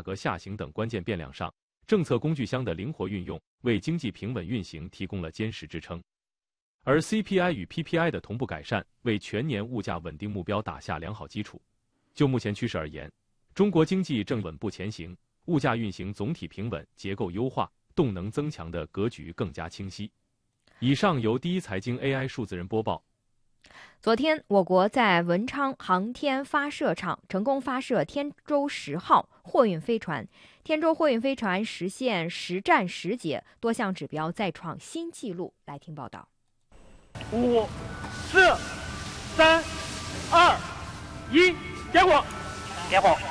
格下行等关键变量上，政策工具箱的灵活运用为经济平稳运行提供了坚实支撑。而 CPI 与 PPI 的同步改善，为全年物价稳定目标打下良好基础。就目前趋势而言，中国经济正稳步前行，物价运行总体平稳，结构优化，动能增强的格局更加清晰。以上由第一财经 AI 数字人播报。 昨天，我国在文昌航天发射场成功发射天舟10号货运飞船，天舟货运飞船实现实战实解，多项指标再创新纪录。来听报道。 5、4、3、2、1，点火！点火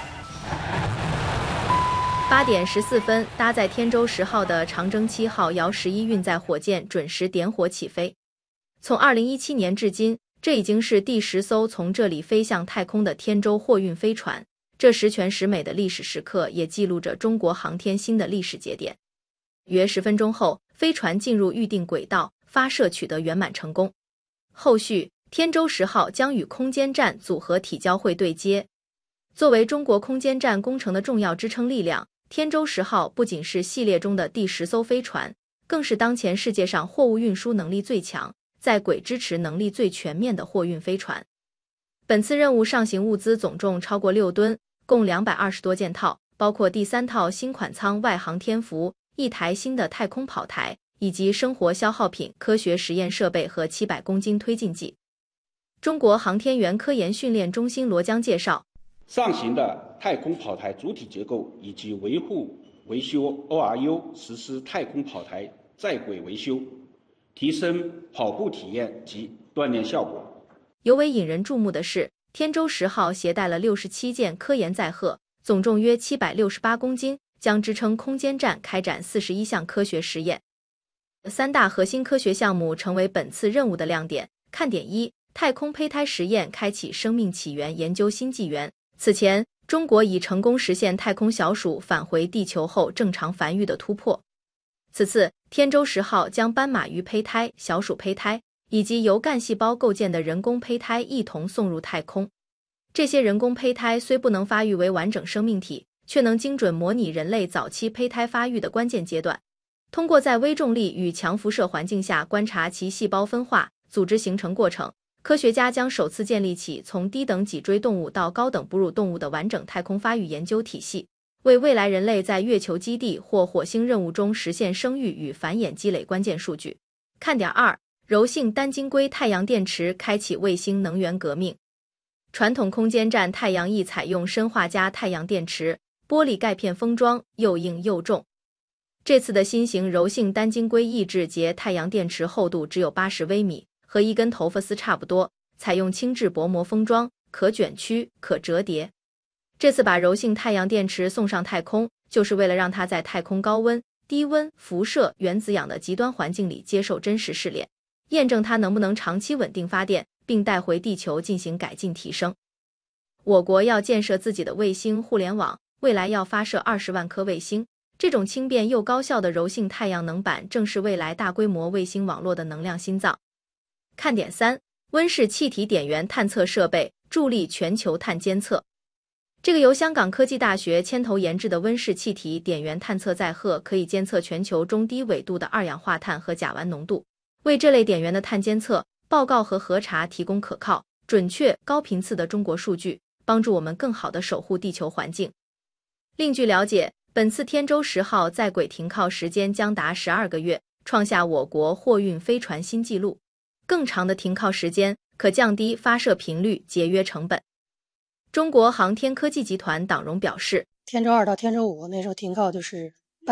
！8点14分，搭载天舟10号的长征7号遥11运载火箭准时点火起飞。从2017年至今，这已经是第10艘从这里飞向太空的天舟货运飞船。这十全十美的历史时刻，也记录着中国航天新的历史节点。约10分钟后，飞船进入预定轨道，发射取得圆满成功。后续，天舟10号将与空间站组合体交会对接。作为中国空间站工程的重要支撑力量，天舟10号不仅是系列中的第10艘飞船，更是当前世界上货物运输能力最强、在轨支持能力最全面的货运飞船。本次任务上行物资总重超过6吨，共220多件套，包括第3套新款舱外航天服、1台新的太空跑台，以及生活消耗品、科学实验设备和700公斤推进剂。中国航天员科研训练中心罗江介绍， 上行的太空跑台主体结构以及维护维修 ORU 实施太空跑台在轨维修，提升跑步体验及锻炼效果。 尤为引人注目的是，天舟10号携带了67件科研载荷，总重约768公斤，将支撑空间站开展41项科学实验。3大核心科学项目成为本次任务的亮点。看点1：太空胚胎实验开启生命起源研究新纪元。此前，中国已成功实现太空小鼠返回地球后正常繁育的突破。此次，天舟10号将斑马鱼胚胎、小鼠胚胎以及由干细胞构建的人工胚胎一同送入太空。这些人工胚胎虽不能发育为完整生命体，却能精准模拟人类早期胚胎发育的关键阶段。通过在微重力与强辐射环境下观察其细胞分化、组织形成过程，科学家将首次建立起从低等脊椎动物到高等哺乳动物的完整太空发育研究体系，为未来人类在月球基地或火星任务中实现生育与繁衍积累关键数据。看点2：柔性单晶硅太阳电池开启卫星能源革命。传统空间站太阳翼采用砷化镓太阳电池，玻璃钙片封装，又硬又重。这次的新型柔性单晶硅抑制节太阳电池厚度只有80微米，和一根头发丝差不多，采用轻质薄膜封装，可卷曲、可折叠。这次把柔性太阳电池送上太空，就是为了让它在太空高温、低温、辐射、原子氧的极端环境里接受真实试炼，验证它能不能长期稳定发电，并带回地球进行改进提升。我国要建设自己的卫星互联网，未来要发射20万颗卫星。这种轻便又高效的柔性太阳能板正是未来大规模卫星网络的能量心脏。看点3：温室气体点源探测设备助力全球碳监测。这个由香港科技大学牵头研制的温室气体点源探测载荷可以监测全球中低纬度的二氧化碳和甲烷浓度，为这类点源的碳监测、报告和核查提供可靠、准确、高频次的中国数据，帮助我们更好地守护地球环境。另据了解，本次天舟10号在轨停靠时间将达12个月，创下我国货运飞船新纪录。更长的停靠时间可降低发射频率，节约成本。中国航天科技集团党荣表示， 天舟2到天舟5那时候停靠就是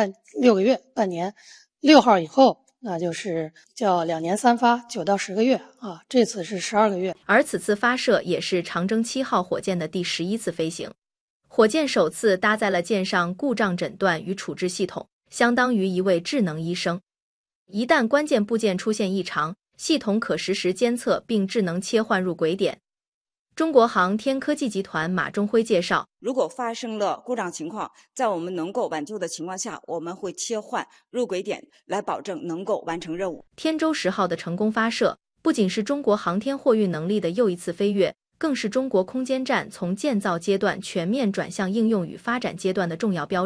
6个月，半年，6号以后那就是叫2年3发，9到10个月啊，这次是12个月。 而此次发射也是长征7号火箭的第11次飞行。火箭首次搭载了舰上故障诊断与处置系统，相当于一位智能医生。一旦关键部件出现异常，系统可实时监测并智能切换入轨点。中国航天科技集团马中辉介绍， 如果发生了故障情况，在我们能够挽救的情况下，我们会切换入轨点，来保证能够完成任务。 天舟10号的成功发射，不仅是中国航天货运能力的又一次飞跃， 更是中国空间站从建造阶段全面转向应用与发展阶段的重要标志。